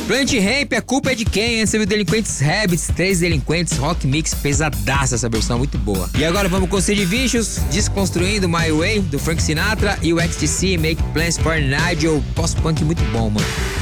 Planet Ramp, a culpa é de quem? Você viu Delinquentes Habits, 3 Delinquentes, Rock Mix, pesadaça essa versão, muito boa. E agora vamos com Sid Vicious, Desconstruindo My Way, do Frank Sinatra, e o XTC, Make Plans for Nigel, pós-punk muito bom, mano.